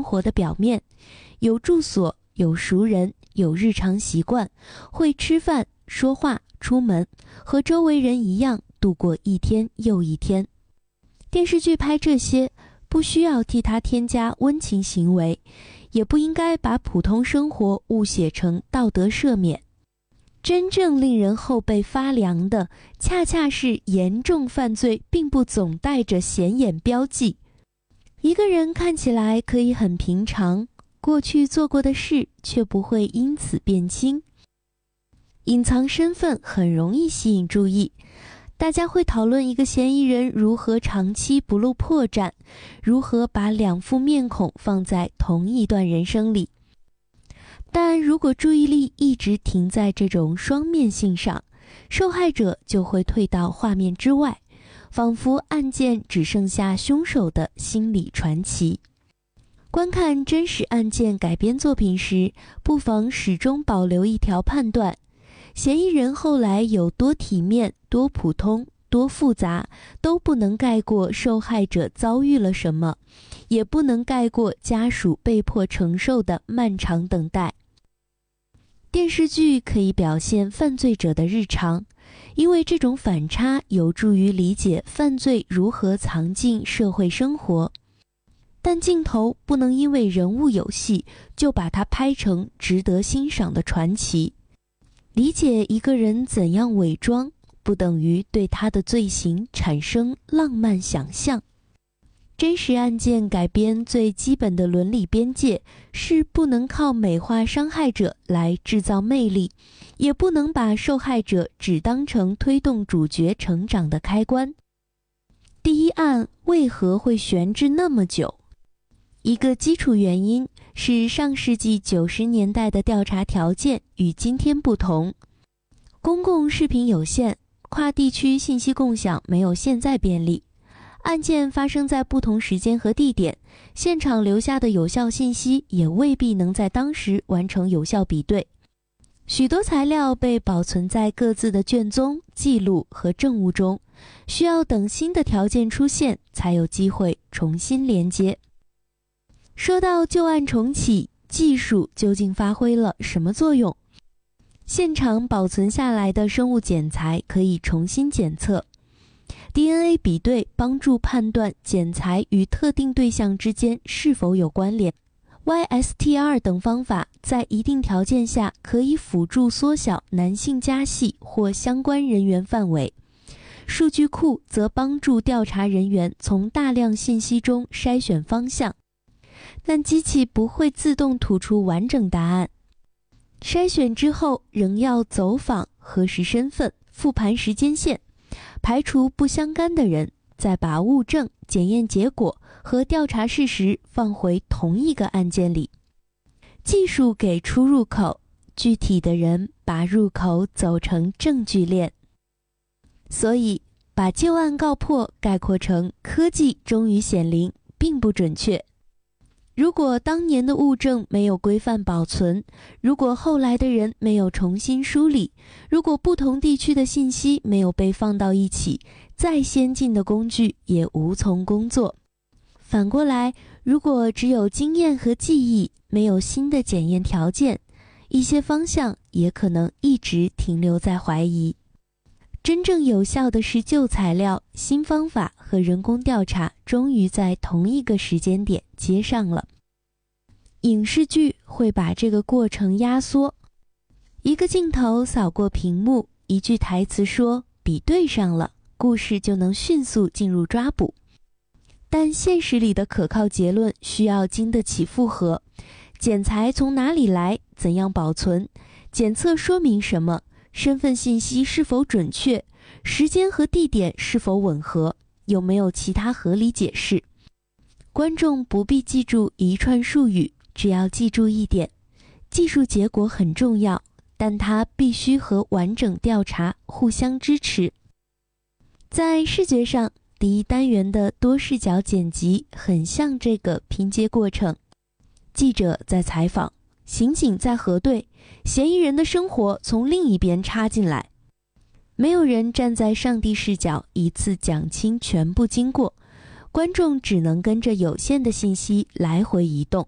活的表面，有住所，有熟人，有日常习惯，会吃饭、说话、出门，和周围人一样度过一天又一天。电视剧拍这些，不需要替它添加温情行为，也不应该把普通生活误写成道德赦免。真正令人后背发凉的，恰恰是严重犯罪并不总带着显眼标记。一个人看起来可以很平常，过去做过的事却不会因此变轻。隐藏身份很容易吸引注意，大家会讨论一个嫌疑人如何长期不露破绽，如何把两副面孔放在同一段人生里。但如果注意力一直停在这种双面性上，受害者就会退到画面之外，仿佛案件只剩下凶手的心理传奇。观看真实案件改编作品时，不妨始终保留一条判断：嫌疑人后来有多体面、多普通、多复杂，都不能盖过受害者遭遇了什么，也不能盖过家属被迫承受的漫长等待。电视剧可以表现犯罪者的日常，因为这种反差有助于理解犯罪如何藏进社会生活。但镜头不能因为人物有戏，就把它拍成值得欣赏的传奇。理解一个人怎样伪装，不等于对他的罪行产生浪漫想象。真实案件改编最基本的伦理边界是不能靠美化伤害者来制造魅力，也不能把受害者只当成推动主角成长的开关。第一案为何会悬置那么久？一个基础原因是上世纪90年代的调查条件与今天不同，公共视频有限，跨地区信息共享没有现在便利。案件发生在不同时间和地点，现场留下的有效信息也未必能在当时完成有效比对。许多材料被保存在各自的卷宗、记录和证物中，需要等新的条件出现，才有机会重新连接。说到旧案重启，技术究竟发挥了什么作用？现场保存下来的生物检材可以重新检测。DNA 比对帮助判断检材与特定对象之间是否有关联。YSTR 等方法在一定条件下可以辅助缩小男性家系或相关人员范围。数据库则帮助调查人员从大量信息中筛选方向。但机器不会自动吐出完整答案。筛选之后仍要走访、核实身份、复盘时间线，排除不相干的人，再把物证、检验结果和调查事实放回同一个案件里。技术给出入口，具体的人把入口走成证据链。所以，把旧案告破概括成科技终于显灵，并不准确。如果当年的物证没有规范保存，如果后来的人没有重新梳理，如果不同地区的信息没有被放到一起，再先进的工具也无从工作。反过来，如果只有经验和记忆，没有新的检验条件，一些方向也可能一直停留在怀疑。真正有效的是旧材料、新方法和人工调查终于在同一个时间点接上了。影视剧会把这个过程压缩，一个镜头扫过屏幕，一句台词说比对上了，故事就能迅速进入抓捕。但现实里的可靠结论需要经得起复核，检材从哪里来，怎样保存，检测说明什么，身份信息是否准确，时间和地点是否吻合，有没有其他合理解释。观众不必记住一串术语，只要记住一点，技术结果很重要，但它必须和完整调查互相支持。在视觉上，第一单元的多视角剪辑很像这个拼接过程。记者在采访，刑警在核对，嫌疑人的生活从另一边插进来。没有人站在上帝视角一次讲清全部经过，观众只能跟着有限的信息来回移动。